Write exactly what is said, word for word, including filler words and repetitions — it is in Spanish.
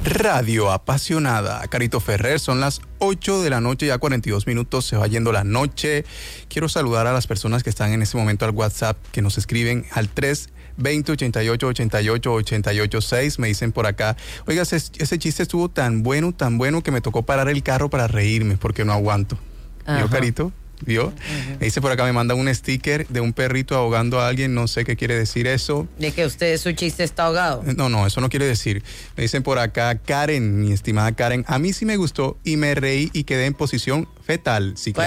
Radio Apasionada. Carito Ferrer, son las ocho de la noche, ya cuarenta y dos minutos, se va yendo la noche. Quiero saludar a las personas que están en este momento al WhatsApp, que nos escriben al tres veinte, ochenta y ocho, ochenta y ocho, ochenta y ocho seis. Me dicen por acá, oiga, ese, ese chiste estuvo tan bueno, tan bueno que me tocó parar el carro para reírme porque no aguanto. ¿Vio, Carito? ¿Vio? Uh-huh. Me dice por acá, me manda un sticker de un perrito ahogando a alguien, no sé qué quiere decir eso. ¿De que usted, su chiste está ahogado? No, no, eso no quiere decir. Me dicen por acá, Karen, mi estimada Karen, a mí sí me gustó y me reí y quedé en posición fetal. Sí, claro.